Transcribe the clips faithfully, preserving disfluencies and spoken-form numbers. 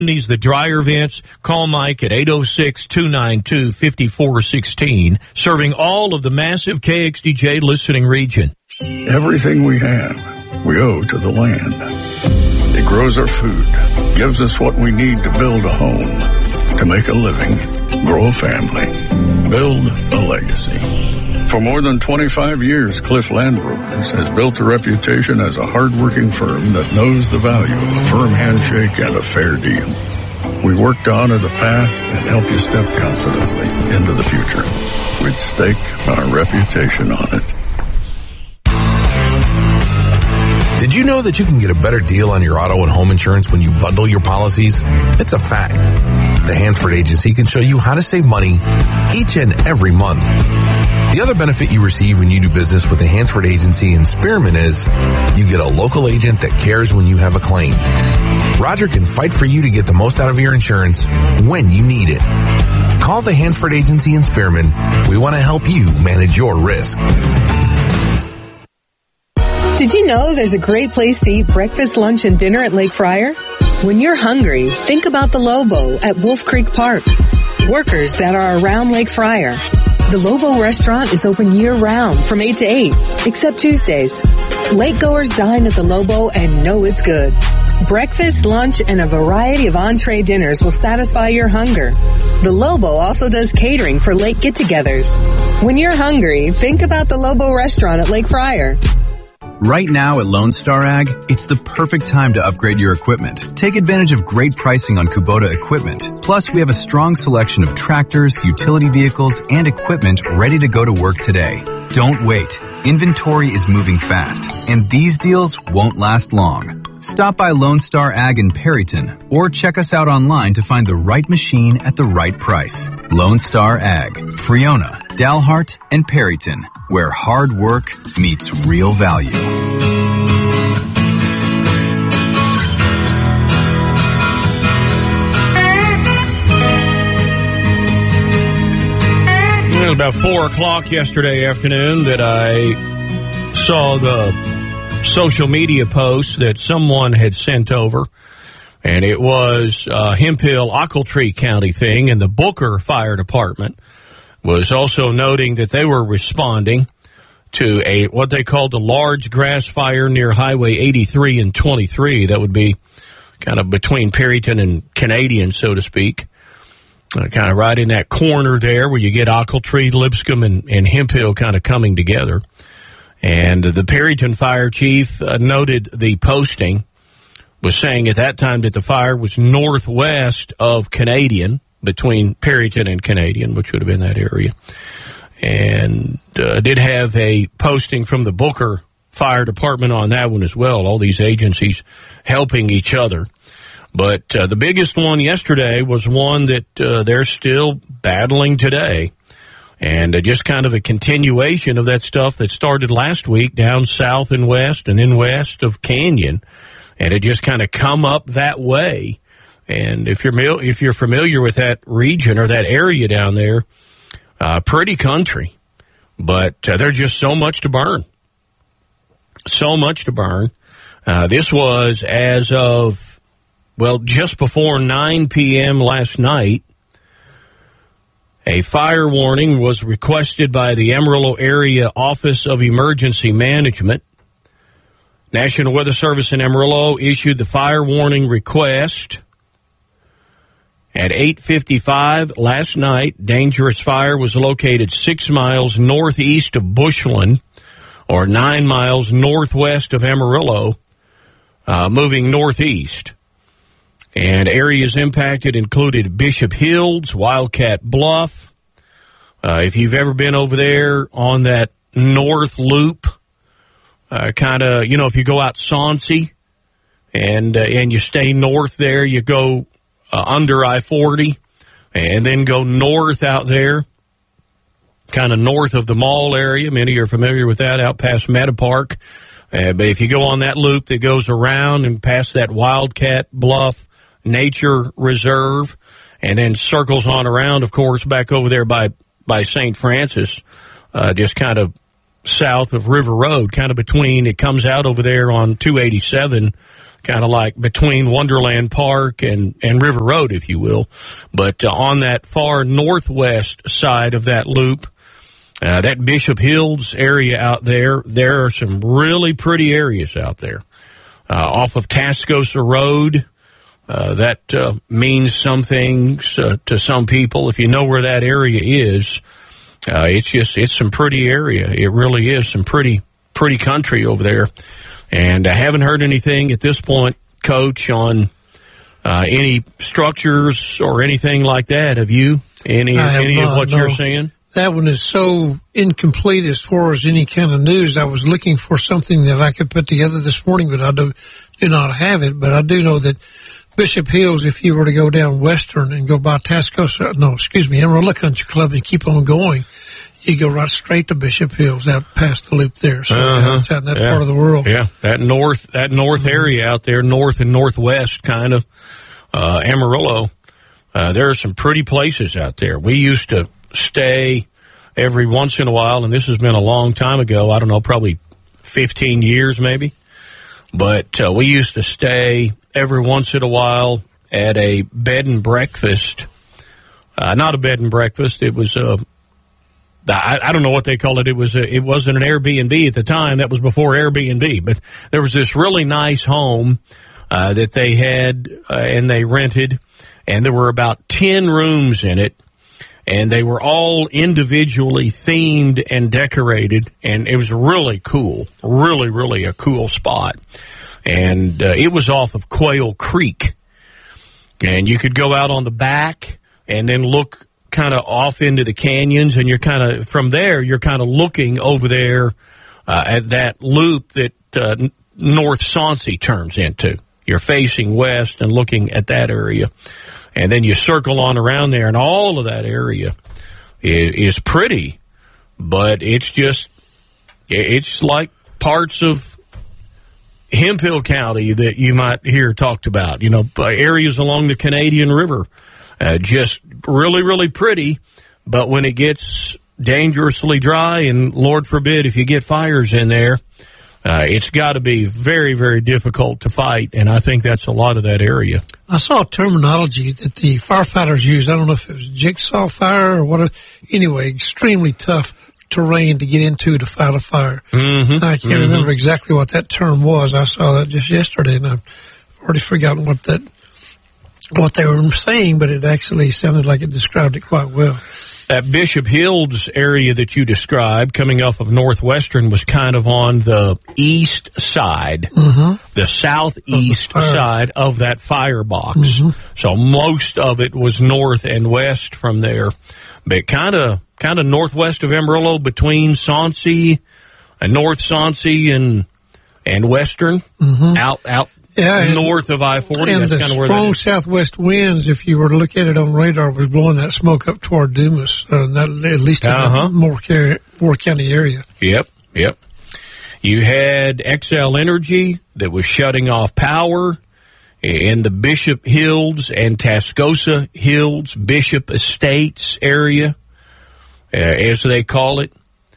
Needs the dryer vents. Call Mike at eight oh six, two nine two, five four one six, serving all of the massive K X D J listening region. Everything we have, we owe to the land. It grows our food, gives us what we need to build a home, to make a living, grow a family, build a legacy. For more than twenty-five years, Cliff Land Brokers has built a reputation as a hard-working firm that knows the value of a firm handshake and a fair deal. We work to honor the past and help you step confidently into the future. We'd stake our reputation on it. Did you know that you can get a better deal on your auto and home insurance when you bundle your policies? It's a fact. The Hansford Agency can show you how to save money each and every month. The other benefit you receive when you do business with the Hansford Agency in Spearman is you get a local agent that cares when you have a claim. Roger can fight for you to get the most out of your insurance when you need it. Call the Hansford Agency in Spearman. We want to help you manage your risk. Did you know there's a great place to eat breakfast, lunch, and dinner at Lake Fryer? When you're hungry, think about the Lobo at Wolf Creek Park. Workers that are around Lake Fryer. The Lobo restaurant is open year-round from eight to eight, except Tuesdays. Lakegoers dine at the Lobo and know it's good. Breakfast, lunch, and a variety of entree dinners will satisfy your hunger. The Lobo also does catering for lake get-togethers. When you're hungry, think about the Lobo restaurant at Lake Fryer. Right now at Lone Star Ag, it's the perfect time to upgrade your equipment. Take advantage of great pricing on Kubota equipment. Plus, we have a strong selection of tractors, utility vehicles, and equipment ready to go to work today. Don't wait. Inventory is moving fast, and these deals won't last long. Stop by Lone Star Ag in Perryton, or check us out online to find the right machine at the right price. Lone Star Ag, Friona, Dalhart, and Perryton, where hard work meets real value. It was about four o'clock yesterday afternoon that I saw the social media post that someone had sent over, and it was a Hemphill Ochiltree County thing, and the Booker Fire Department was also noting that they were responding to a what they called a large grass fire near Highway eighty-three and twenty-three. That would be kind of between Perryton and Canadian, so to speak. Uh, kind of right in that corner there where you get Ochiltree, Lipscomb, and, and Hemphill kind of coming together. And the Perryton fire chief uh, noted the posting, was saying at that time that the fire was northwest of Canadian, between Perryton and Canadian, which would have been that area. And uh, did have a posting from the Booker Fire Department on that one as well, all these agencies helping each other. But uh, the biggest one yesterday was one that uh, they're still battling today. And uh, just kind of a continuation of that stuff that started last week down south and west and then west of Canyon. And it just kind of come up that way. And if you're if you're familiar with that region or that area down there, uh, pretty country. But uh, there's just so much to burn. So much to burn. Uh, this was as of, well, just before nine p.m. last night. A fire warning was requested by the Amarillo Area Office of Emergency Management. National Weather Service in Amarillo issued the fire warning request at eight fifty-five last night. Dangerous fire was located six miles northeast of Bushland, or nine miles northwest of Amarillo, uh, moving northeast. And areas impacted included Bishop Hills, Wildcat Bluff. Uh, if you've ever been over there on that north loop, uh, kind of, you know, if you go out Soncy and uh, and you stay north there, you go uh, under I forty and then go north out there, kind of north of the mall area. Many are familiar with that, out past Meta Park. Uh, but if you go on that loop that goes around and past that Wildcat Bluff Nature Reserve and then circles on around, of course, back over there by, by Saint Francis, uh, just kind of south of River Road, kind of between, it comes out over there on two eighty-seven, kind of like between Wonderland Park and, and River Road, if you will. But uh, on that far northwest side of that loop, uh, that Bishop Hills area out there, there are some really pretty areas out there. Uh, off of Tascosa Road, uh, that uh, means some things uh, to some people. If you know where that area is, uh, it's just, it's some pretty area. It really is some pretty, pretty country over there. And I haven't heard anything at this point, Coach, on uh, any structures or anything like that. Have you? Any, any not, of what no. you're seeing? That one is so incomplete as far as any kind of news. I was looking for something that I could put together this morning, but I do, do not have it. But I do know that Bishop Hills, if you were to go down Western and go by Tascosa, no, excuse me, Amarillo Country Club and keep on going, you go right straight to Bishop Hills out past the loop there. So uh-huh. it's out in that yeah. part of the world. Yeah, that north, that north mm-hmm. area out there, north and northwest kind of, uh, Amarillo. Uh, there are some pretty places out there. We used to stay every once in a while, and this has been a long time ago. I don't know, probably fifteen years maybe. But uh, we used to stay every once in a while at a bed and breakfast. Uh, not a bed and breakfast. It was a I, I don't know what they call it. It was a, it wasn't an Airbnb at the time. That was before Airbnb. But there was this really nice home uh, that they had uh, and they rented, and there were about ten rooms in it, and they were all individually themed and decorated, and it was really cool, really, really a cool spot. And uh, it was off of Quail Creek, and you could go out on the back and then look kind of off into the canyons, and you're kind of, from there, you're kind of looking over there uh, at that loop that uh, North Soncy turns into. You're facing west and looking at that area. And then you circle on around there, and all of that area is, is pretty, but it's just, it's like parts of Hemphill County that you might hear talked about, you know, areas along the Canadian River. Uh, just really, really pretty, but when it gets dangerously dry, and Lord forbid if you get fires in there, uh, it's got to be very, very difficult to fight, and I think that's a lot of that area. I saw terminology that the firefighters use. I don't know if it was jigsaw fire or what. Anyway, extremely tough terrain to get into to fight a fire. Mm-hmm. I can't mm-hmm. remember exactly what that term was. I saw that just yesterday, and I've already forgotten what that what they were saying, but it actually sounded like it described it quite well. That Bishop Hills area that you described, coming off of Northwestern, was kind of on the east side, mm-hmm. the southeast of the side of that firebox. Mm-hmm. So most of it was north and west from there, but kind of kind of northwest of Amarillo, between Soncy and North Soncy and and Western, mm-hmm. out out. Yeah, north of I forty. And that's the kind of where strong southwest winds, if you were to look at it on radar, was blowing that smoke up toward Dumas, uh, that, at least in uh-huh. the Moore, Moore County area. Yep, yep. You had X L Energy that was shutting off power in the Bishop Hills and Tascosa Hills, Bishop Estates area, uh, as they call it.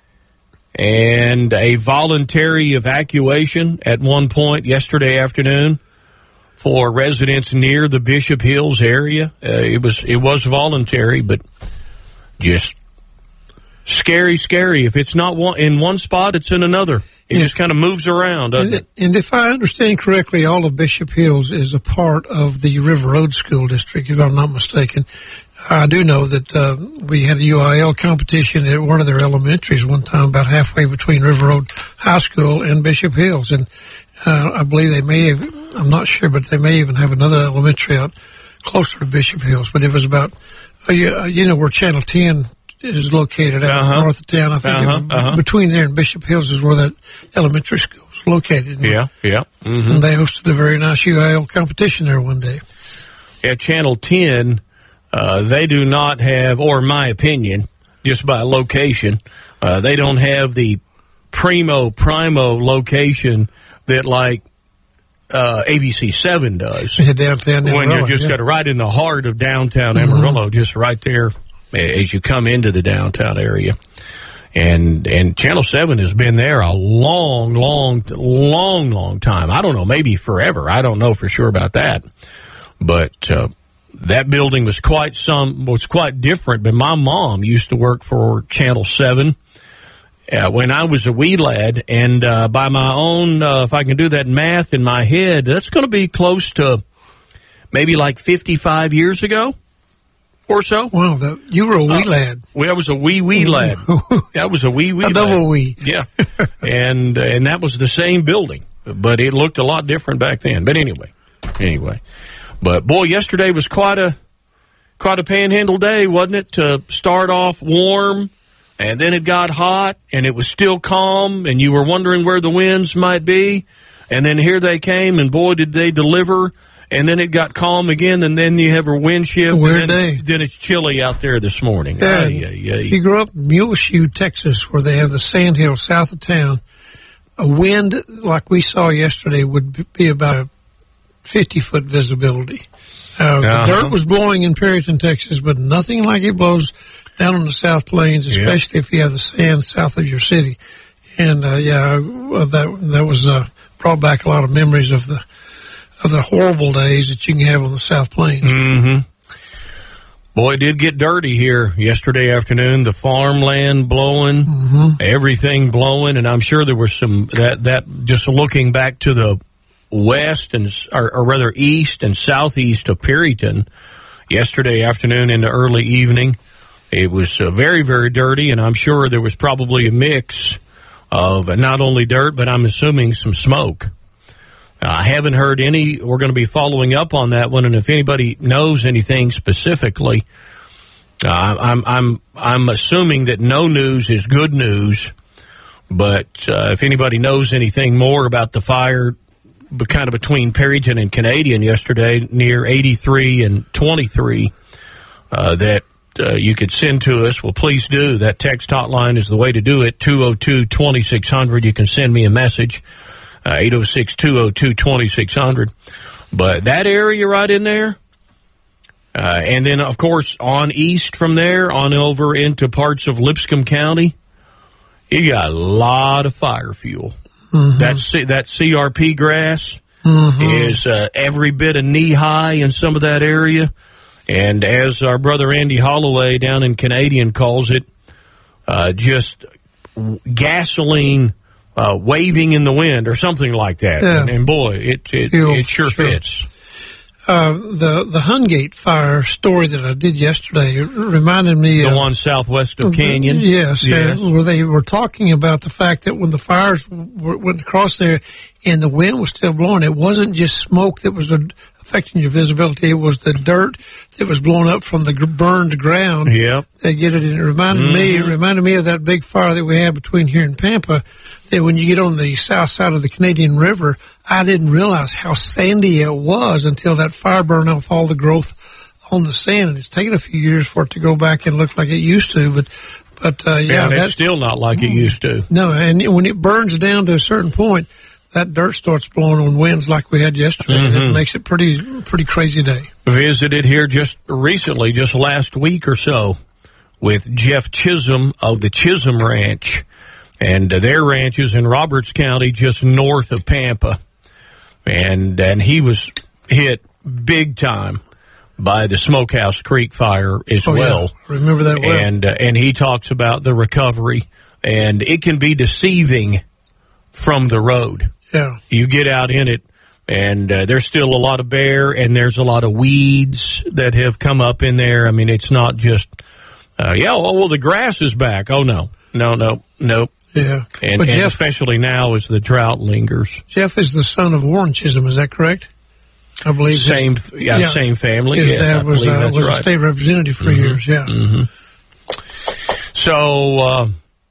And a voluntary evacuation at one point yesterday afternoon for residents near the Bishop Hills area. Uh, it was it was voluntary, but just scary, scary. If it's not one, in one spot, it's in another. It yeah. just kind of moves around, doesn't and, it? And if I understand correctly, all of Bishop Hills is a part of the River Road School District, if I'm not mistaken. I do know that uh, we had a U I L competition at one of their elementaries one time, about halfway between River Road High School and Bishop Hills. And uh, I believe they may have, I'm not sure, but they may even have another elementary out closer to Bishop Hills. But it was about, uh, you, uh, you know, where Channel ten is located out uh-huh. north of town. I think uh-huh. it was, uh-huh. between there and Bishop Hills is where that elementary school is located. Yeah, yeah. Mm-hmm. And they hosted a very nice U I L competition there one day. At Channel ten, uh, they do not have, or in my opinion, just by location, uh, they don't have the primo, primo location that like uh, A B C seven does. Yeah, downtown Amarillo, when you're just yeah. got right in the heart of downtown mm-hmm. Amarillo, just right there as you come into the downtown area. And and Channel seven has been there a long, long, long, long time. I don't know, maybe forever. I don't know for sure about that. But uh, that building was quite some was quite different. But my mom used to work for Channel seven uh, when I was a wee lad. And uh, by my own, uh, if I can do that math in my head, that's going to be close to maybe like fifty-five years ago. Or so. Wow, that, you were a wee uh, lad. Well, I was a wee wee lad. That was a wee wee. A lad. double wee. Yeah, and uh, and that was the same building, but it looked a lot different back then. But anyway, anyway, but boy, yesterday was quite a quite a panhandle day, wasn't it? To start off warm, and then it got hot, and it was still calm, and you were wondering where the winds might be, and then here they came, and boy, did they deliver. And then it got calm again, and then you have a wind shift. Weird and then, day. Then it's chilly out there this morning. Yeah, Aye, aye, aye. If you grew up in Muleshoe, Texas, where they have the sand hills south of town, a wind like we saw yesterday would be about a fifty-foot visibility. Uh, uh-huh. The dirt was blowing in Perryton, Texas, but nothing like it blows down on the South Plains, especially yep. if you have the sand south of your city. And, uh, yeah, well, that that was uh, brought back a lot of memories of the of the horrible days that you can have on the South Plains. Mm-hmm. Boy, it did get dirty here yesterday afternoon. The farmland blowing, mm-hmm. everything blowing, and I'm sure there was some that that just looking back to the west and or, or rather east and southeast of Perryton yesterday afternoon into early evening. It was uh, very, very dirty, and I'm sure there was probably a mix of not only dirt, but I'm assuming some smoke. I haven't heard any. We're going to be following up on that one, and if anybody knows anything specifically, uh, I'm I'm I'm assuming that no news is good news. But uh, if anybody knows anything more about the fire, kind of between Perryton and Canadian yesterday, near eighty-three and twenty-three, uh, that uh, you could send to us, well, please do. That text hotline is the way to do it. two oh two, twenty-six hundred. You can send me a message. Uh, eight oh six, two oh two, twenty-six hundred. But that area right in there, uh, and then, of course, on east from there, on over into parts of Lipscomb County, you got a lot of fire fuel. Mm-hmm. That, C- that C R P grass mm-hmm. is uh, every bit of knee-high in some of that area. And as our brother Andy Holloway down in Canadian calls it, uh, just gasoline Uh, waving in the wind or something like that. Yeah. And, and boy, it it, Fuel, it sure, sure fits. Uh, the the Hungate fire story that I did yesterday reminded me the of... The one southwest of Canyon? Yes. yes. Uh, where they were talking about the fact that when the fires w- went across there and the wind was still blowing, it wasn't just smoke that was affecting your visibility. It was the dirt that was blown up from the g- burned ground. Yep. They get it. And it reminded mm-hmm. me, it reminded me of that big fire that we had between here and Pampa, that when you get on the south side of the Canadian River, I didn't realize how sandy it was until that fire burned off all the growth on the sand. And it's taken a few years for it to go back and look like it used to, but, but, uh, yeah. yeah it's still not like it used to. No, and when it burns down to a certain point, that dirt starts blowing on winds like we had yesterday, mm-hmm. and it makes it pretty, pretty crazy day. Visited here just recently, just last week or so, with Jeff Chisholm of the Chisholm Ranch. And uh, their ranch is in Roberts County, just north of Pampa. And and he was hit big time by the Smokehouse Creek fire as oh, well. Yeah. Remember that well. And, uh, and he talks about the recovery. And it can be deceiving from the road. Yeah. You get out in it, and uh, there's still a lot of bear, and there's a lot of weeds that have come up in there. I mean, it's not just, uh, yeah, oh, well, the grass is back. Oh, no. No, no, no. Yeah. And, and Jeff, especially now as the drought lingers. Jeff is the son of Warren Chisholm, is that correct? I believe. Same, his, yeah, yeah, same family. His yes, dad I was, uh, was right. a state representative for mm-hmm. years, yeah. Mm-hmm. So, uh,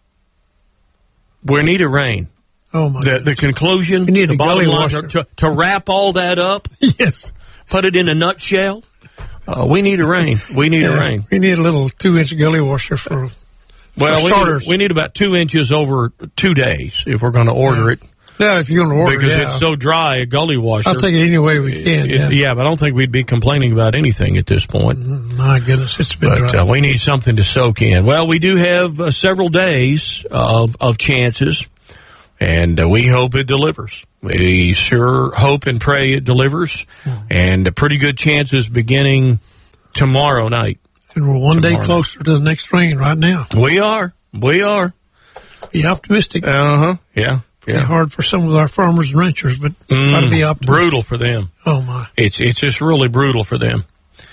we need a rain. Oh, my The, the conclusion, we need the a bottom gully line, washer. to, to wrap all that up, yes, put it in a nutshell, uh, we need a rain. We need yeah, a rain. We need a little two-inch gully washer for Well, for we starters. need, we need about two inches over two days if we're going to order yeah. it. Yeah, if you're going to order because it, yeah. it's so dry, a gully washer. I'll take it any way we can. It, yeah. yeah, but I don't think we'd be complaining about anything at this point. My goodness, it's been But dry. uh, we need something to soak in. Well, we do have uh, several days of, of chances, and uh, we hope it delivers. We sure hope and pray it delivers, and uh, pretty good chances beginning tomorrow night. And we're one Tomorrow day closer to the next rain right now. We are. We are. Be optimistic. Uh-huh. Yeah. Be Yeah. hard for some of our farmers and ranchers, but try to be optimistic. Brutal for them. Oh, my. It's it's just really brutal for them.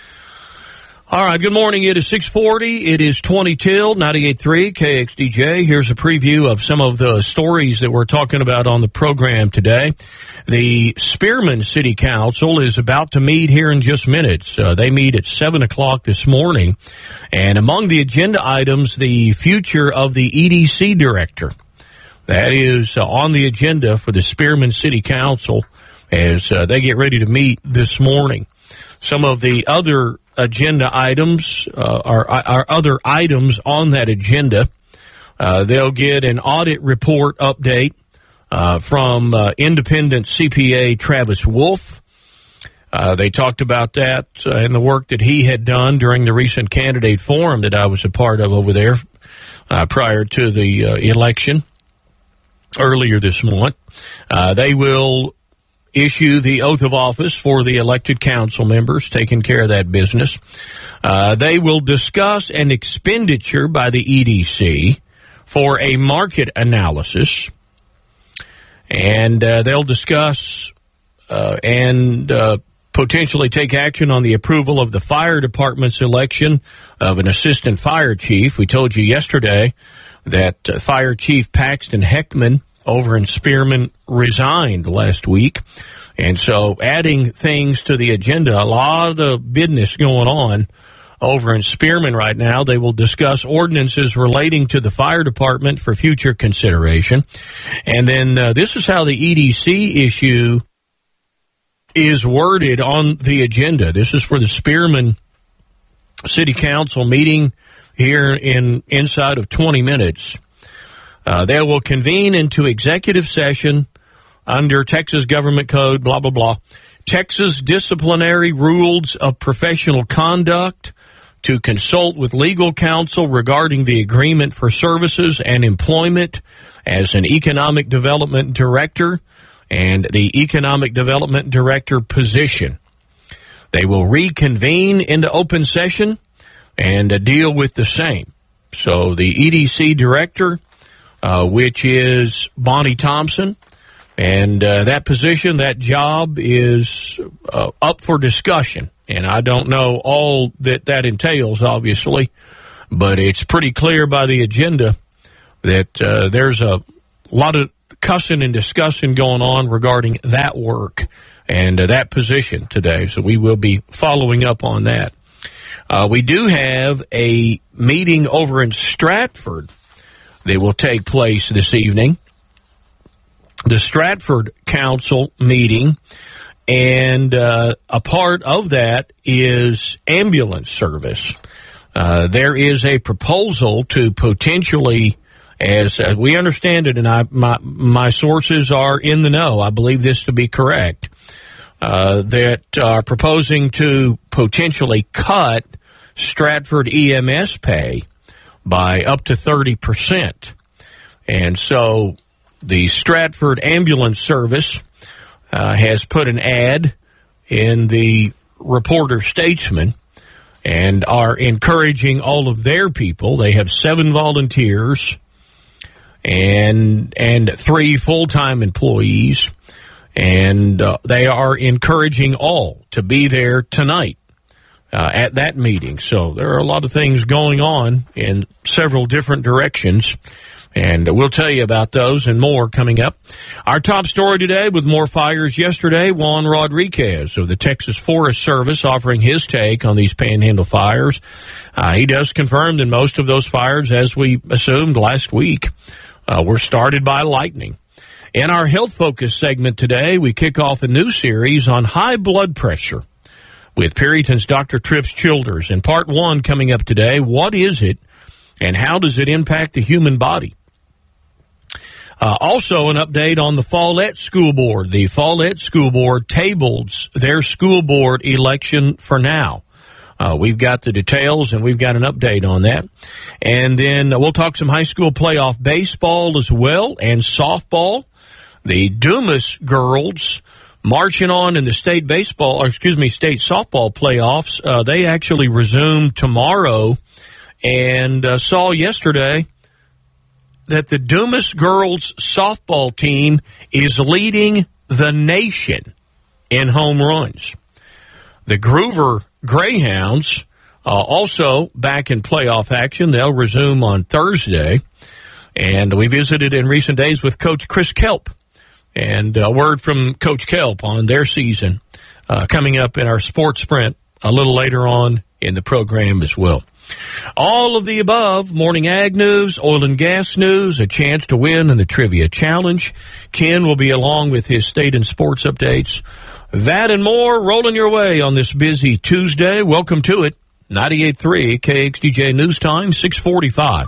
All right, good morning. It is six forty. It is twenty till, ninety-eight point three K X D J. Here's a preview of some of the stories that we're talking about on the program today. The Spearman City Council is about to meet here in just minutes. Uh, they meet at seven o'clock this morning. And among the agenda items, the future of the E D C director. That is uh, on the agenda for the Spearman City Council as uh, they get ready to meet this morning. Some of the other agenda items uh, are, are other items on that agenda. Uh, they'll get an audit report update uh, from uh, independent C P A Travis Wolf. Uh, they talked about that uh, and the work that he had done during the recent candidate forum that I was a part of over there uh, prior to the uh, election earlier this month. Uh, they will issue the oath of office for the elected council members, taking care of that business. Uh, they will discuss an expenditure by the E D C for a market analysis, and uh, they'll discuss uh, and uh, potentially take action on the approval of the fire department's election of an assistant fire chief. We told you yesterday that uh, Fire Chief Paxton Heckman over in Spearman resigned last week. And so adding things to the agenda, a lot of business going on over in Spearman right now. They will discuss ordinances relating to the fire department for future consideration. And then uh, this is how the E D C issue is worded on the agenda. This is for the Spearman City Council meeting here in inside of twenty minutes. Uh, they will convene into executive session under Texas Government Code, blah, blah, blah, Texas disciplinary rules of professional conduct to consult with legal counsel regarding the agreement for services and employment as an economic development director and the economic development director position. They will reconvene into open session and uh, deal with the same. So the E D C director, uh, which is Bonnie Thompson, and uh, that position, that job is uh, up for discussion. And I don't know all that that entails, obviously, but it's pretty clear by the agenda that uh, there's a lot of cussing and discussing going on regarding that work and uh, that position today. So we will be following up on that. Uh, we do have a meeting over in Stratford that will take place this evening. The Stratford Council meeting, and uh, a part of that is ambulance service. Uh, there is a proposal to potentially, as uh, we understand it, and I, my, my sources are in the know, I believe this to be correct, uh, that are proposing to potentially cut Stratford E M S pay by up to thirty percent. And so the Stratford Ambulance Service uh, has put an ad in the Reporter-Statesman and are encouraging all of their people. They have seven volunteers and and three full-time employees, and uh, they are encouraging all to be there tonight uh, at that meeting. So there are a lot of things going on in several different directions, and we'll tell you about those and more coming up. Our top story today, with more fires yesterday, Juan Rodriguez of the Texas Forest Service offering his take on these Panhandle fires. Uh, he does confirm that most of those fires, as we assumed last week, uh, were started by lightning. In our Health Focus segment today, we kick off a new series on high blood pressure with Perryton's Doctor Trips Childers. In part one coming up today, what is it and how does it impact the human body? Uh, also, an update on the Follett School Board. The Follett School Board tabled their school board election for now. Uh, we've got the details, and we've got an update on that. And then we'll talk some high school playoff baseball as well, and softball. The Dumas girls marching on in the state baseball, or excuse me, state softball playoffs. Uh, they actually resume tomorrow, and uh, saw yesterday that the Dumas girls softball team is leading the nation in home runs. The Groover Greyhounds uh, also back in playoff action. They'll resume on Thursday. And we visited in recent days with Coach Chris Kelp. And a word from Coach Kelp on their season uh, coming up in our sports sprint a little later on in the program as well. All of the above, morning ag news, oil and gas news, a chance to win in the trivia challenge. Ken will be along with his state and sports updates. That and more rolling your way on this busy Tuesday. Welcome to it. ninety-eight point three K X D J News Time, six forty-five.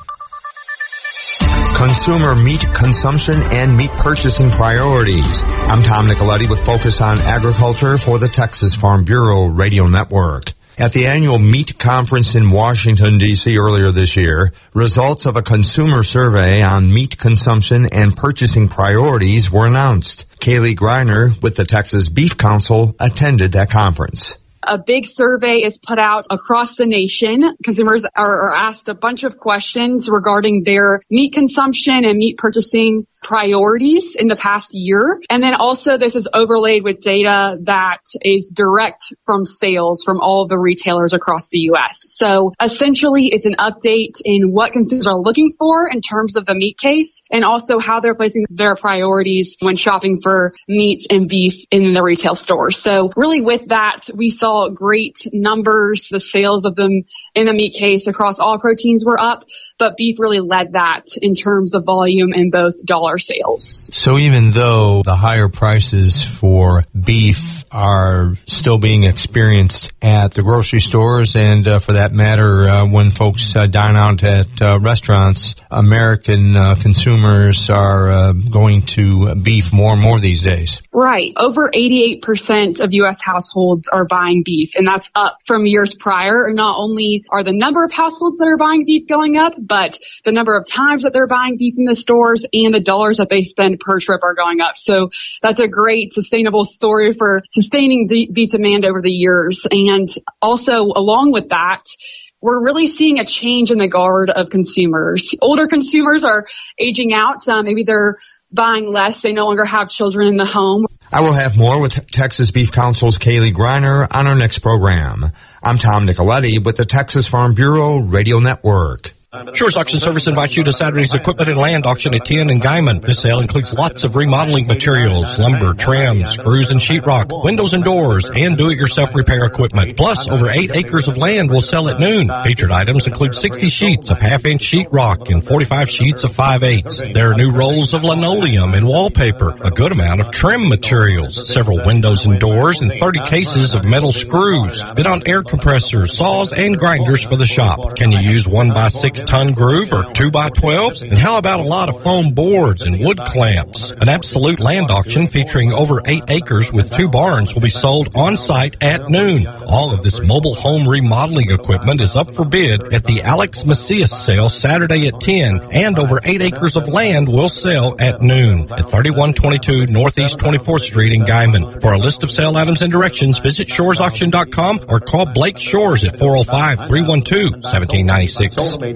Consumer meat consumption and meat purchasing priorities. I'm Tom Nicoletti with Focus on Agriculture for the Texas Farm Bureau Radio Network. At the annual meat conference in Washington, D C earlier this year, results of a consumer survey on meat consumption and purchasing priorities were announced. Kaylee Greiner with the Texas Beef Council attended that conference. A big survey is put out across the nation. Consumers are, are asked a bunch of questions regarding their meat consumption and meat purchasing priorities in the past year. And then also this is overlaid with data that is direct from sales from all the retailers across the U S. So essentially it's an update in what consumers are looking for in terms of the meat case and also how they're placing their priorities when shopping for meat and beef in the retail stores. So really with that, we saw great numbers. The sales of them in the meat case across all proteins were up, but beef really led that in terms of volume and both dollar sales. So even though the higher prices for beef are still being experienced at the grocery stores and uh, for that matter, uh, when folks uh, dine out at uh, restaurants, American uh, consumers are uh, going to beef more and more these days. Right. Over eighty-eight percent of U S households are buying beef, and that's up from years prior. Not only are the number of households that are buying beef going up, but the number of times that they're buying beef in the stores and the dollars that they spend per trip are going up. So that's a great sustainable story for sustaining beef demand over the years. And also along with that, we're really seeing a change in the guard of consumers. Older consumers are aging out. Uh, maybe they're buying less. They no longer have children in the home. I will have more with Texas Beef Council's Kaylee Greiner on our next program. I'm Tom Nicoletti with the Texas Farm Bureau Radio Network. Shores Auction Service invites you to Saturday's Equipment and Land Auction at ten in Guyman. This sale includes lots of remodeling materials, lumber, trim, screws and sheetrock, windows and doors, and do-it-yourself repair equipment. Plus, over eight acres of land will sell at noon. Featured items include sixty sheets of half-inch sheetrock and forty-five sheets of five-eighths. There are new rolls of linoleum and wallpaper, a good amount of trim materials, several windows and doors, and thirty cases of metal screws. Bid on air compressors, saws, and grinders for the shop. Can you use one by six ton groove or two by twelves? And how about a lot of foam boards and wood clamps? An absolute land auction featuring over eight acres with two barns will be sold on site at noon. All of this mobile home remodeling equipment is up for bid at the Alex Macias sale Saturday at ten, and over eight acres of land will sell at noon at thirty-one twenty-two Northeast twenty-fourth Street in Guyman. For a list of sale items and directions, visit shores auction dot com or call Blake Shores at four oh five, three one two, one seven nine six.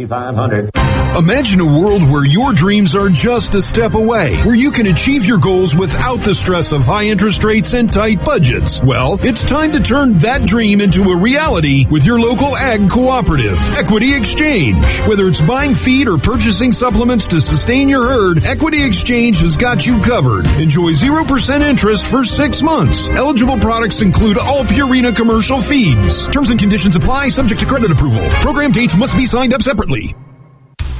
Imagine a world where your dreams are just a step away, where you can achieve your goals without the stress of high interest rates and tight budgets. Well, it's time to turn that dream into a reality with your local ag cooperative, Equity Exchange. Whether it's buying feed or purchasing supplements to sustain your herd, Equity Exchange has got you covered. Enjoy zero percent interest for six months. Eligible products include all Purina commercial feeds. Terms and conditions apply, subject to credit approval. Program dates must be signed up separately.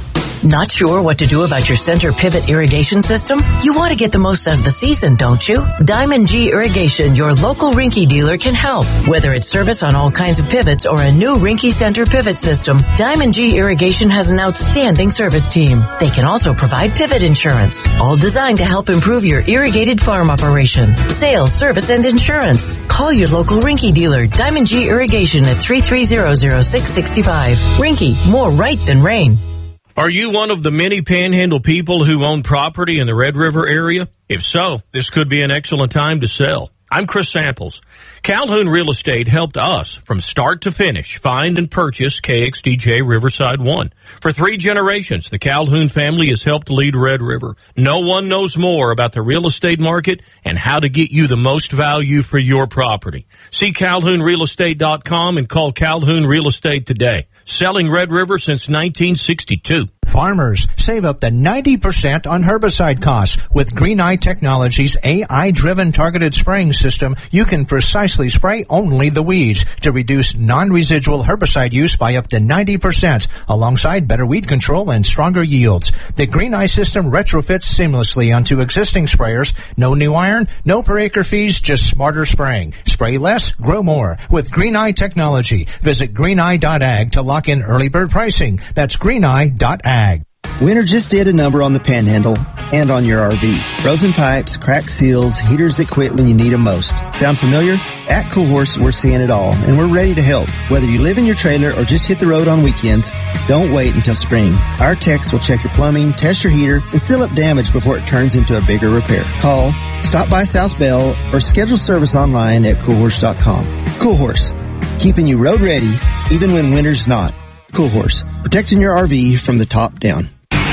Not sure what to do about your center pivot irrigation system? You want to get the most out of the season, don't you? Diamond G Irrigation, your local Rinky dealer, can help. Whether it's service on all kinds of pivots or a new Rinky Center pivot system, Diamond G Irrigation has an outstanding service team. They can also provide pivot insurance, all designed to help improve your irrigated farm operation. Sales, service, and insurance. Call your local Rinky dealer, Diamond G Irrigation, at three three zero zero six six five. Rinky, more right than rain. Are you one of the many Panhandle people who own property in the Red River area? If so, this could be an excellent time to sell. I'm Chris Samples. Calhoun Real Estate helped us from start to finish find and purchase K X D J Riverside one. For three generations, the Calhoun family has helped lead Red River. No one knows more about the real estate market and how to get you the most value for your property. See Calhoun Real Estate dot com and call Calhoun Real Estate today. Selling Red River since nineteen sixty-two. Farmers, save up to ninety percent on herbicide costs. With Green Eye Technologies' A I-driven targeted spraying system, you can precisely spray only the weeds to reduce non-residual herbicide use by up to ninety percent, alongside better weed control and stronger yields. The Green Eye system retrofits seamlessly onto existing sprayers. No new iron, no per acre fees, just smarter spraying. Spray less, grow more. With Green Eye Technology, visit green eye dot ag to lock in early bird pricing. That's green eye dot ag. Winter just did a number on the Panhandle and on your R V. Frozen pipes, cracked seals, heaters that quit when you need them most. Sound familiar? At Cool Horse, we're seeing it all, and we're ready to help. Whether you live in your trailer or just hit the road on weekends, don't wait until spring. Our techs will check your plumbing, test your heater, and seal up damage before it turns into a bigger repair. Call, stop by South Bell, or schedule service online at cool horse dot com. Cool Horse, keeping you road ready even when winter's not. Cool Horse, protecting your R V from the top down.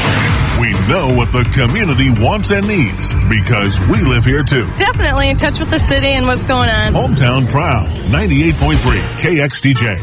We know what the community wants and needs because we live here too. Definitely in touch with the city and what's going on. Hometown Proud, ninety-eight point three K X D J.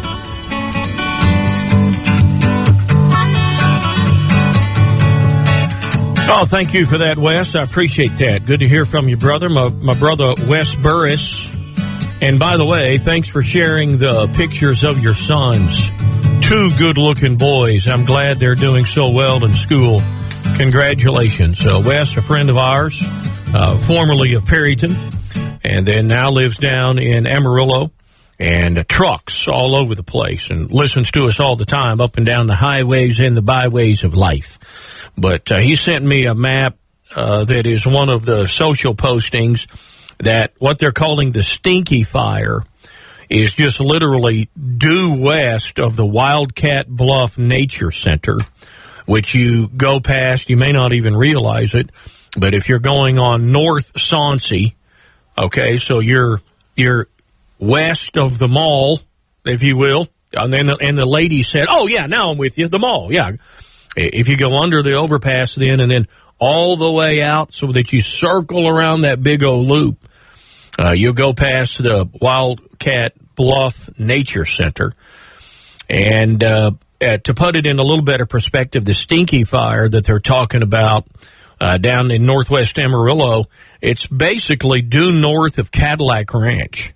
Oh, thank you for that, Wes. I appreciate that. Good to hear from you, brother. My, my brother, Wes Burris. And by the way, thanks for sharing the pictures of your sons. Two good-looking boys. I'm glad they're doing so well in school. Congratulations. Uh, Wes, a friend of ours, uh, formerly of Perryton, and then now lives down in Amarillo, and uh, trucks all over the place, and listens to us all the time up and down the highways and the byways of life. But uh, he sent me a map uh, that is one of the social postings that what they're calling the Stinky Fire is just literally due west of the Wildcat Bluff Nature Center, which you go past. You may not even realize it, but if you're going on North Soncy, okay, so you're you're west of the mall, if you will, and then the, and the lady said, "Oh yeah, now I'm with you, the mall, yeah." If you go under the overpass, then and then all the way out, so that you circle around that big old loop. Uh, you'll go past the Wildcat Bluff Nature Center. And uh, uh, to put it in a little better perspective, the Stinky Fire that they're talking about uh, down in northwest Amarillo, it's basically due north of Cadillac Ranch.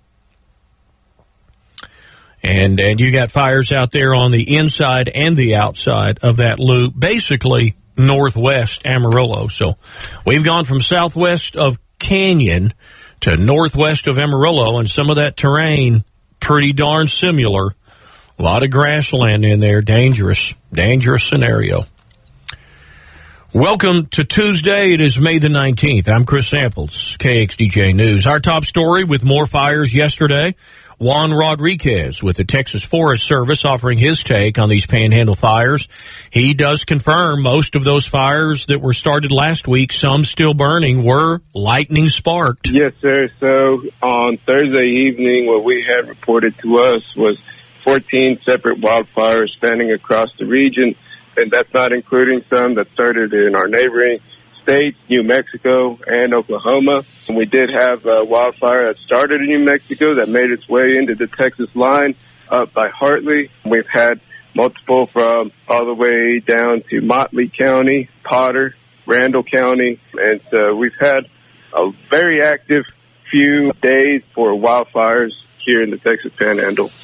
And and you got fires out there on the inside and the outside of that loop, basically northwest Amarillo. So we've gone from southwest of Canyon to northwest of Amarillo, and some of that terrain pretty darn similar. A lot of grassland in there. Dangerous, dangerous scenario. Welcome to Tuesday. It is May the nineteenth. I'm Chris Samples, K X D J News. Our top story with more fires yesterday. Juan Rodriguez with the Texas Forest Service offering his take on these Panhandle fires. He does confirm most of those fires that were started last week, some still burning, were lightning sparked. Yes, sir. So on Thursday evening, what we had reported to us was fourteen separate wildfires spanning across the region, and that's not including some that started in our neighboring states, New Mexico and Oklahoma. And we did have a wildfire that started in New Mexico that made its way into the Texas line up by Hartley. We've had multiple from all the way down to Motley County, Potter, Randall County, and so we've had a very active few days for wildfires here in the Texas Panhandle.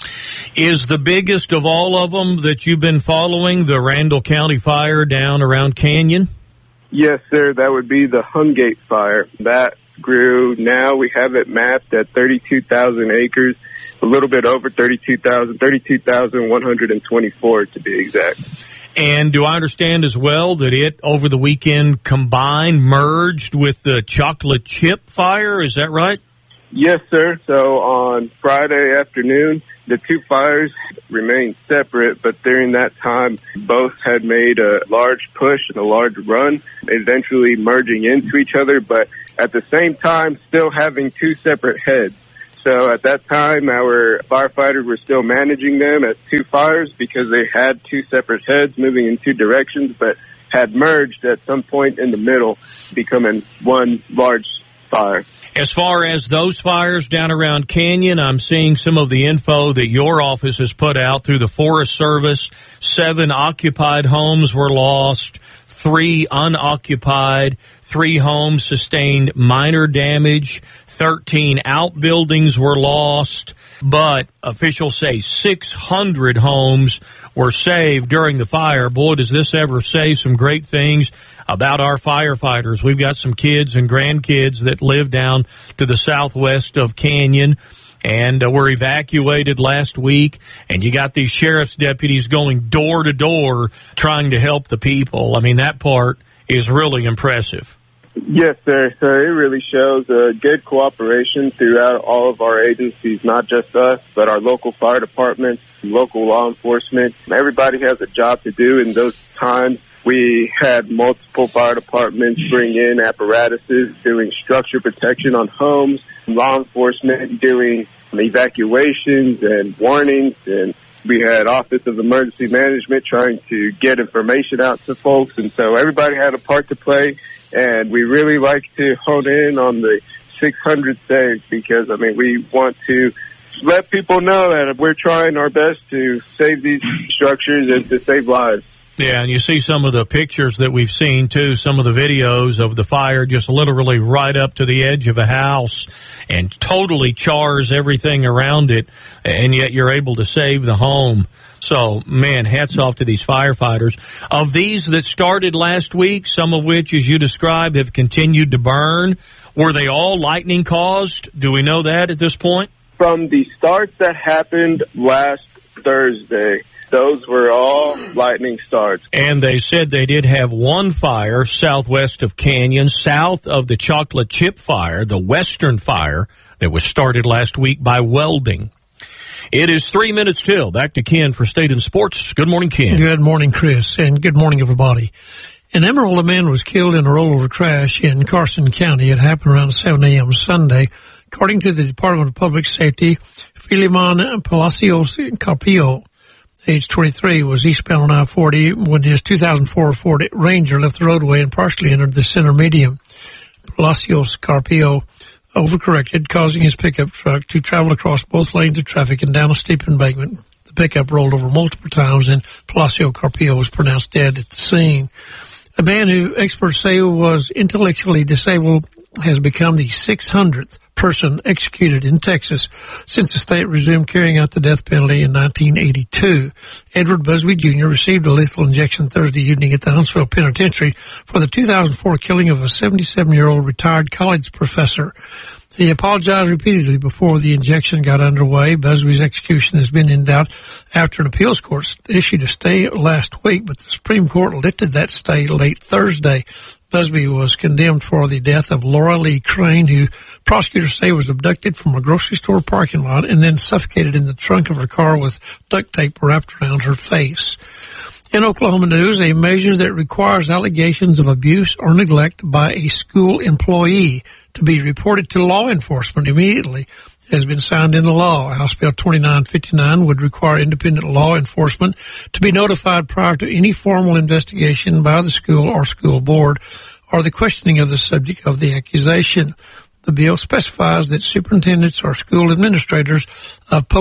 Is the biggest of all of them that you've been following the Randall County fire down around Canyon? Yes, sir. That would be the Hungate fire. That grew. Now we have it mapped at thirty-two thousand acres, a little bit over thirty-two thousand, thirty-two thousand one hundred twenty-four to be exact. And do I understand as well that it, over the weekend, combined, merged with the chocolate chip fire? Is that right? Yes, sir. So on Friday afternoon, the two fires remained separate, but during that time, both had made a large push and a large run, eventually merging into each other, but at the same time, still having two separate heads. So at that time, our firefighters were still managing them as two fires because they had two separate heads moving in two directions, but had merged at some point in the middle, becoming one large fire. As far as those fires down around Canyon, I'm seeing some of the info that your office has put out through the Forest Service. Seven occupied homes were lost, three unoccupied, three homes sustained minor damage, thirteen outbuildings were lost, but officials say six hundred homes were saved during the fire. Boy, does this ever say some great things about our firefighters. We've got some kids and grandkids that live down to the southwest of Canyon and uh, were evacuated last week, and you got these sheriff's deputies going door to door trying to help the people. I mean, that part is really impressive. Yes, sir. So it really shows uh, good cooperation throughout all of our agencies, not just us, but our local fire departments, local law enforcement. Everybody has a job to do in those times. We had multiple fire departments bring in apparatuses doing structure protection on homes, law enforcement doing evacuations and warnings, and we had Office of Emergency Management trying to get information out to folks. And so everybody had a part to play. And we really like to hone in on the six hundred saves because, I mean, we want to let people know that we're trying our best to save these structures and to save lives. Yeah, and you see some of the pictures that we've seen, too, some of the videos of the fire just literally right up to the edge of a house and totally chars everything around it, and yet you're able to save the home. So, man, hats off to these firefighters. Of these that started last week, some of which, as you described, have continued to burn, were they all lightning caused? Do we know that at this point? From the starts that happened last Thursday, those were all lightning starts. And they said they did have one fire southwest of Canyon, south of the chocolate chip fire, the western fire that was started last week by welding. It is three minutes till. Back to Ken for State and Sports. Good morning, Ken. Good morning, Chris, and good morning, everybody. In Emerald, a man was killed in a rollover crash in Carson County. It happened around seven a.m. Sunday. According to the Department of Public Safety, Philemon Palacios Carpio, age twenty-three, was eastbound on I forty when his two thousand four Ford Ranger left the roadway and partially entered the center median. Palacios Carpio overcorrected, causing his pickup truck to travel across both lanes of traffic and down a steep embankment. The pickup rolled over multiple times, and Palacio Carpio was pronounced dead at the scene. A man who experts say was intellectually disabled has become the six hundredth person executed in Texas since the state resumed carrying out the death penalty in nineteen eighty-two. Edward Busby Junior received a lethal injection Thursday evening at the Huntsville Penitentiary for the two thousand four killing of a seventy-seven-year-old retired college professor. He apologized repeatedly before the injection got underway. Busby's execution has been in doubt after an appeals court issued a stay last week, but the Supreme Court lifted that stay late Thursday. Busby was condemned for the death of Laura Lee Crane, who prosecutors say was abducted from a grocery store parking lot and then suffocated in the trunk of her car with duct tape wrapped around her face. In Oklahoma news, a measure that requires allegations of abuse or neglect by a school employee to be reported to law enforcement immediately has been signed into law. House Bill twenty-nine fifty-nine would require independent law enforcement to be notified prior to any formal investigation by the school or school board or the questioning of the subject of the accusation. The bill specifies that superintendents or school administrators of public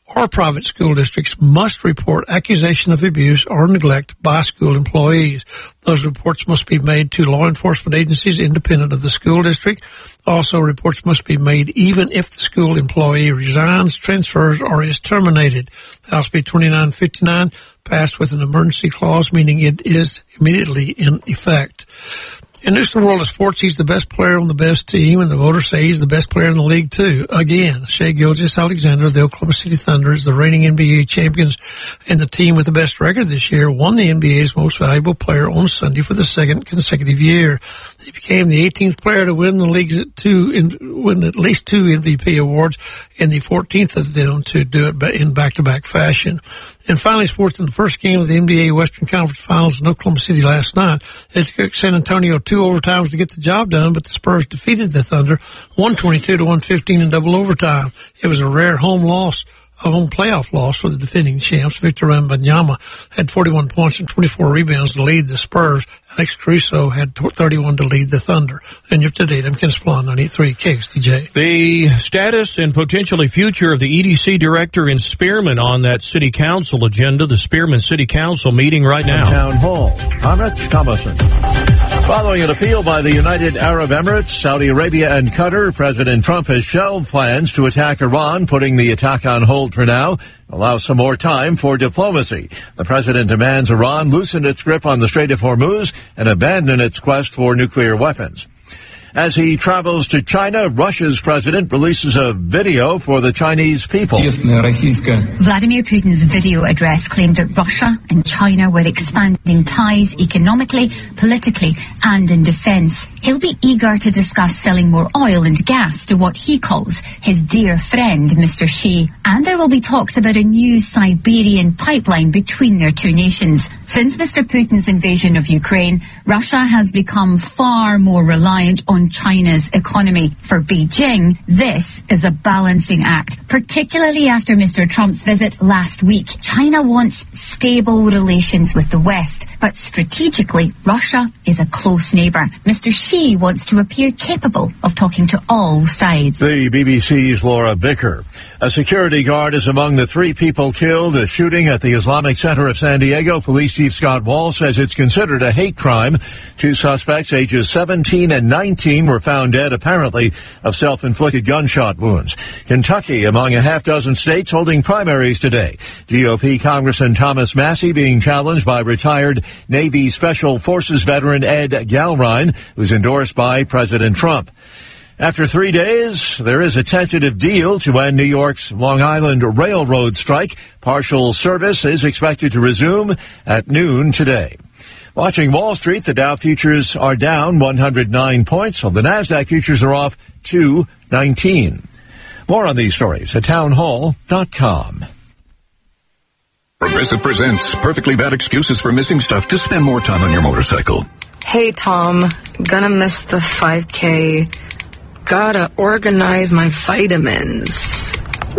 or private school districts must report accusation of abuse or neglect by school employees. Those reports must be made to law enforcement agencies independent of the school district. Also, reports must be made even if the school employee resigns, transfers, or is terminated. House Bill twenty-nine fifty-nine passed with an emergency clause, meaning it is immediately in effect. In news to the world of sports, he's the best player on the best team, and the voters say he's the best player in the league, too. Again, Shai Gilgeous-Alexander of the Oklahoma City Thunder is the reigning N B A champions, and the team with the best record this year won the N B A's most valuable player on Sunday for the second consecutive year. He became the eighteenth player to win the league's two, in, win at least two M V P awards, and the fourteenth of them to do it in back-to-back fashion. And finally, sports, in the first game of the N B A Western Conference Finals in Oklahoma City last night, it took San Antonio two overtimes to get the job done, but the Spurs defeated the Thunder one twenty-two to one fifteen in double overtime. It was a rare home loss, a home playoff loss for the defending champs. Victor Wembanyama had forty-one points and twenty-four rebounds to lead the Spurs. Alex Caruso had thirty-one to lead the Thunder. And you're up to date. I'm Ken Splon, ninety-three K X T J. The status and potentially future of the E D C director in Spearman on that city council agenda. The Spearman City Council meeting right now. Town Hall. I'm Rich Thomason. Following an appeal by the United Arab Emirates, Saudi Arabia, and Qatar, President Trump has shelved plans to attack Iran, putting the attack on hold for now. Allow some more time for diplomacy. The president demands Iran loosen its grip on the Strait of Hormuz and abandon its quest for nuclear weapons. As he travels to China, Russia's president releases a video for the Chinese people. Vladimir Putin's video address claimed that Russia and China were expanding ties economically, politically, and in defense. He'll be eager to discuss selling more oil and gas to what he calls his dear friend, Mister Xi. And there will be talks about a new Siberian pipeline between their two nations. Since Mister Putin's invasion of Ukraine, Russia has become far more reliant on China's economy. For Beijing, this is a balancing act, particularly after Mister Trump's visit last week. China wants stable relations with the West, but strategically, Russia is a close neighbor. Mister Xi wants to appear capable of talking to all sides. The B B C's Laura Bicker. A security guard is among the three people killed. A shooting at the Islamic Center of San Diego. Police Chief Scott Wall says it's considered a hate crime. Two suspects, ages seventeen and nineteen, were found dead, apparently of self-inflicted gunshot wounds. Kentucky, among a half dozen states holding primaries today. G O P Congressman Thomas Massie being challenged by retired Navy Special Forces veteran Ed Galrine, who's endorsed by President Trump. After three days, there is a tentative deal to end New York's Long Island Railroad strike. Partial service is expected to resume at noon today. Watching Wall Street, the Dow futures are down one hundred nine points, while the NASDAQ futures are off two nineteen. More on these stories at townhall dot com. Progressive presents Perfectly Bad Excuses for Missing Stuff to Spend More Time on Your Motorcycle. Hey, Tom. Gonna miss the five K. Gotta organize my vitamins.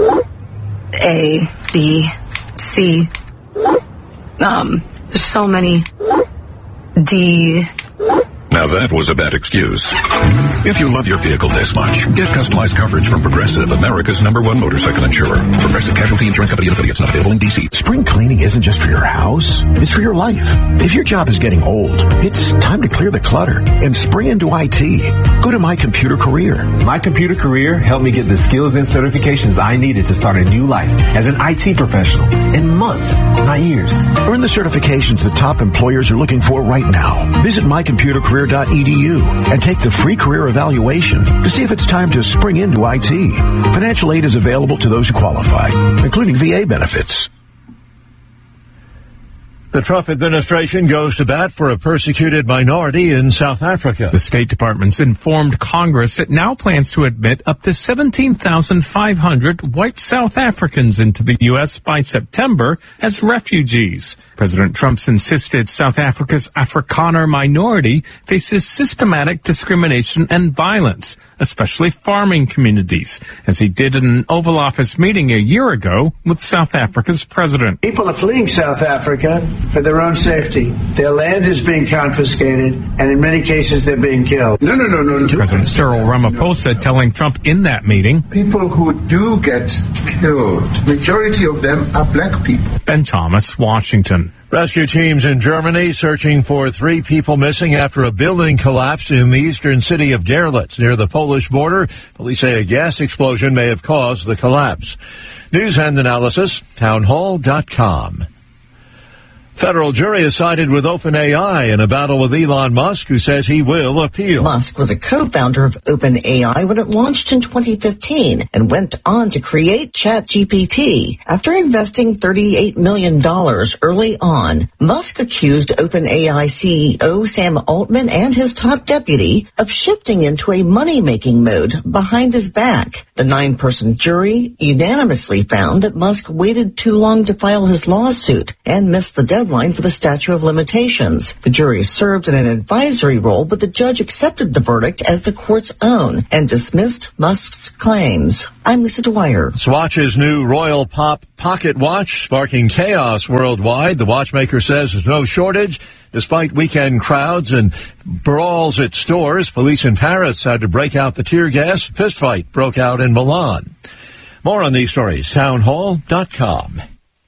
A, B, C. Um, there's so many. D. Now that was a bad excuse. If you love your vehicle this much, get customized coverage from Progressive, America's number one motorcycle insurer. Progressive Casualty Insurance Company and affiliates, not available in D C. Spring cleaning isn't just for your house, it's for your life. If your job is getting old, it's time to clear the clutter and spring into I T. Go to My Computer Career. My Computer Career helped me get the skills and certifications I needed to start a new life as an I T professional in months, not years. Earn the certifications the top employers are looking for right now. Visit my computer career dot e d u and take the free career evaluation to see if it's time to spring into I T. Financial aid is available to those who qualify, including V A benefits. The Trump administration goes to bat for a persecuted minority in South Africa. The State Department's informed Congress it now plans to admit up to seventeen thousand five hundred white South Africans into the U S by September as refugees. President Trump's insisted South Africa's Afrikaner minority faces systematic discrimination and violence. especially farming communities, as he did in an Oval Office meeting a year ago with South Africa's president. People are fleeing South Africa for their own safety. Their land is being confiscated, and in many cases they're being killed. No, no, no, no. President Cyril Ramaphosa telling Trump in that meeting, people who do get killed, majority of them are black people. Ben Thomas, Washington. Rescue teams in Germany searching for three people missing after a building collapsed in the eastern city of Gerlitz near the Polish border. Police say a gas explosion may have caused the collapse. News and analysis, townhall dot com. Federal jury has sided with OpenAI in a battle with Elon Musk, who says he will appeal. Musk was a co-founder of OpenAI when it launched in twenty fifteen and went on to create ChatGPT. After investing thirty-eight million dollars early on, Musk accused OpenAI C E O Sam Altman and his top deputy of shifting into a money-making mode behind his back. The nine-person jury unanimously found that Musk waited too long to file his lawsuit and missed the deadline for the statute of limitations. The jury served in an advisory role, but the judge accepted the verdict as the court's own and dismissed Musk's claims. I'm Lisa Dwyer. Swatch's new Royal Pop Pocket Watch sparking chaos worldwide. The watchmaker says there's no shortage. Despite weekend crowds and brawls at stores, police in Paris had to break out the tear gas. Fistfight broke out in Milan. More on these stories, townhall dot com.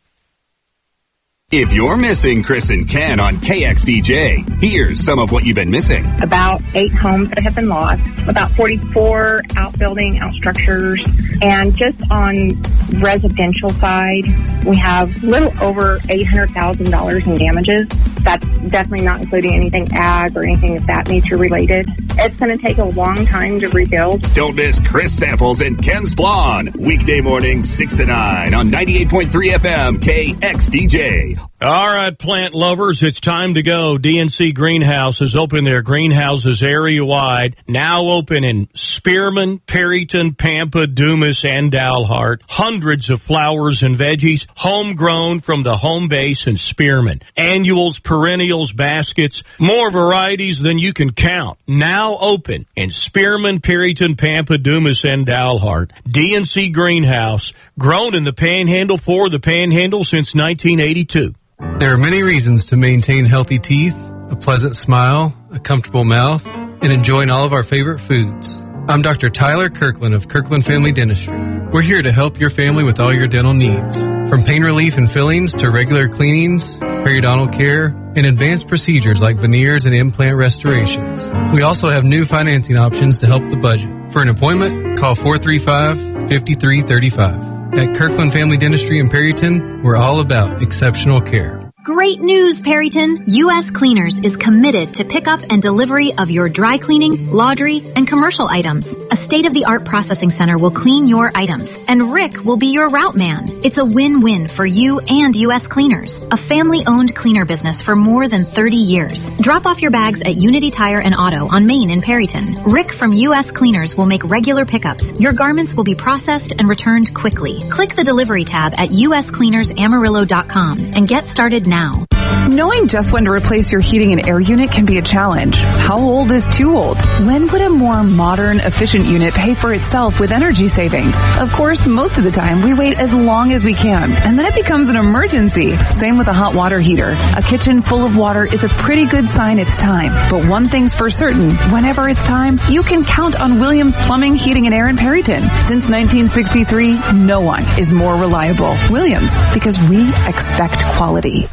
If you're missing Chris and Ken on K X D J, here's some of what you've been missing. About eight homes that have been lost, about forty-four outbuilding, out structures, and just on residential side, we have a little over eight hundred thousand dollars in damages. That's definitely not including anything ag or anything of that nature related. It's going to take a long time to rebuild. Don't miss Chris Samples and Ken Splon, weekday mornings six to nine on ninety-eight point three F M K X D J. All right, plant lovers, it's time to go. D N C Greenhouses open their greenhouses area-wide, now open in Spearman, Perryton, Pampa, Dumas, and Dalhart. Hundreds of flowers and veggies, homegrown from the home base in Spearman. Annuals, perennials, baskets, more varieties than you can count. Now open in Spearman, Perryton, Pampa, Dumas, and Dalhart. D N C Greenhouse, grown in the Panhandle for the Panhandle since nineteen eighty-two. There are many reasons to maintain healthy teeth, a pleasant smile, a comfortable mouth, and enjoying all of our favorite foods. I'm Doctor Tyler Kirkland of Kirkland Family Dentistry. We're here to help your family with all your dental needs. From pain relief and fillings to regular cleanings, periodontal care, and advanced procedures like veneers and implant restorations. We also have new financing options to help the budget. For an appointment, call four three five, five three three five. At Kirkland Family Dentistry in Perryton, we're all about exceptional care. Great news, Perryton! U S Cleaners is committed to pickup and delivery of your dry cleaning, laundry, and commercial items. A state-of-the-art processing center will clean your items, and Rick will be your route man. It's a win-win for you and U S Cleaners, a family-owned cleaner business for more than thirty years. Drop off your bags at Unity Tire and Auto on Main in Perryton. Rick from U S Cleaners will make regular pickups. Your garments will be processed and returned quickly. Click the delivery tab at U S Cleaners Amarillo dot com and get started now. Knowing just when to replace your heating and air unit can be a challenge. How old is too old? When would a more modern, efficient unit pay for itself with energy savings? Of course, most of the time we wait as long as we can, and then it becomes an emergency. Same with a hot water heater. A kitchen full of water is a pretty good sign it's time. But one thing's for certain, whenever it's time, you can count on Williams Plumbing, Heating, and Air in Perryton. Since nineteen sixty-three, no one is more reliable. Williams, because we expect quality.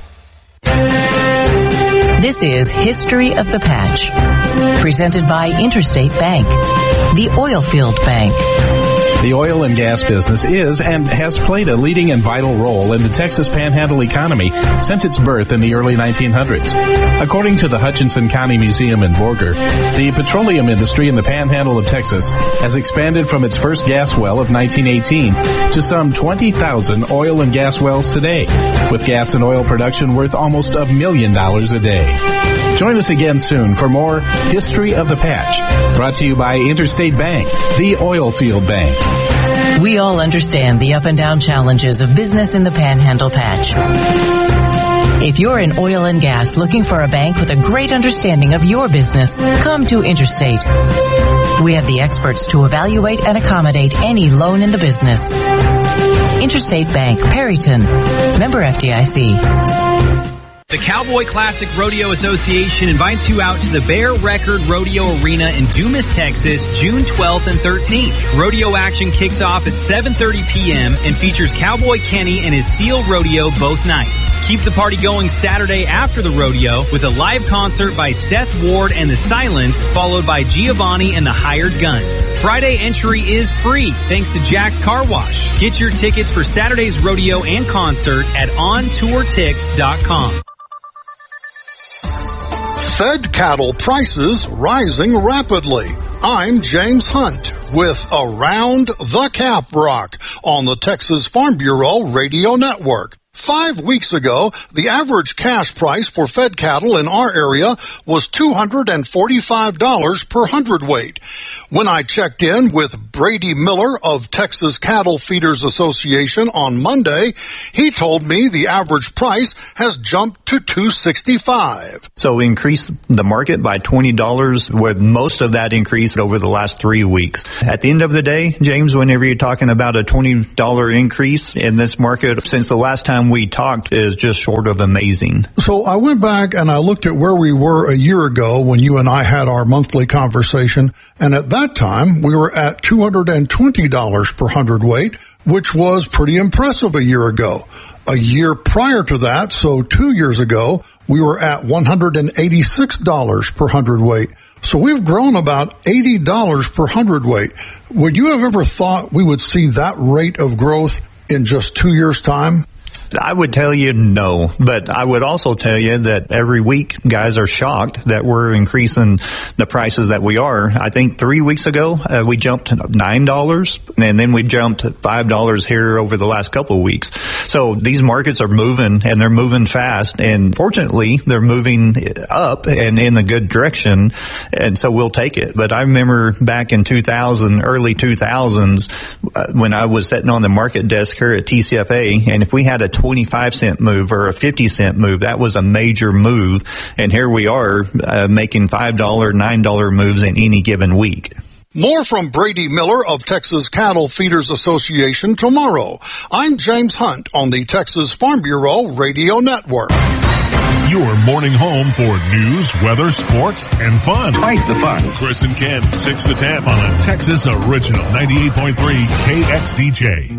This is History of the Patch, presented by Interstate Bank, the Oilfield Bank. The oil and gas business is and has played a leading and vital role in the Texas Panhandle economy since its birth in the early nineteen hundreds. According to the Hutchinson County Museum in Borger, the petroleum industry in the Panhandle of Texas has expanded from its first gas well of nineteen eighteen to some twenty thousand oil and gas wells today, with gas and oil production worth almost a million dollars a day. Join us again soon for more History of the Patch, brought to you by Interstate Bank, the Oilfield Bank. We all understand the up and down challenges of business in the Panhandle Patch. If you're in oil and gas looking for a bank with a great understanding of your business, come to Interstate. We have the experts to evaluate and accommodate any loan in the business. Interstate Bank, Perryton. Member F D I C. The Cowboy Classic Rodeo Association invites you out to the Bear Record Rodeo Arena in Dumas, Texas, June twelfth and thirteenth. Rodeo action kicks off at seven thirty p.m. and features Cowboy Kenny and his steel rodeo both nights. Keep the party going Saturday after the rodeo with a live concert by Seth Ward and the Silence, followed by Giovanni and the Hired Guns. Friday entry is free thanks to Jack's Car Wash. Get your tickets for Saturday's rodeo and concert at on tour tix dot com. Fed cattle prices rising rapidly. I'm James Hunt with Around the Cap Rock on the Texas Farm Bureau Radio Network. Five weeks ago, the average cash price for fed cattle in our area was two hundred forty-five dollars per hundredweight. When I checked in with Brady Miller of Texas Cattle Feeders Association on Monday, he told me the average price has jumped to two hundred sixty-five dollars. So we increased the market by twenty dollars, with most of that increase over the last three weeks. At the end of the day, James, whenever you're talking about a twenty dollars increase in this market since the last time we talked is just short of amazing. So I went back and I looked at where we were a year ago when you and I had our monthly conversation, and at that time we were at two hundred twenty dollars per hundredweight, which was pretty impressive a year ago. A year prior to that, so two years ago, we were at one hundred eighty-six dollars per hundredweight. So we've grown about eighty dollars per hundredweight. Would you have ever thought we would see that rate of growth in just two years' time? I would tell you no, but I would also tell you that every week guys are shocked that we're increasing the prices that we are. I think three weeks ago, uh, we jumped nine dollars, and then we jumped five dollars here over the last couple of weeks. So these markets are moving, and they're moving fast, and fortunately, they're moving up and in the good direction, and so we'll take it. But I remember back in two thousand, early two thousands, uh, when I was sitting on the market desk here at T C F A, and if we had a twenty-five cent move or a fifty cent move, that was a major move. And here we are uh, making five dollars, nine dollars moves in any given week. More from Brady Miller of Texas Cattle Feeders Association tomorrow. I'm James Hunt on the Texas Farm Bureau Radio Network. Your morning home for news, weather, sports, and fun. Fight the fun. Chris and Ken, six to ten on a Texas original ninety-eight point three K X D J.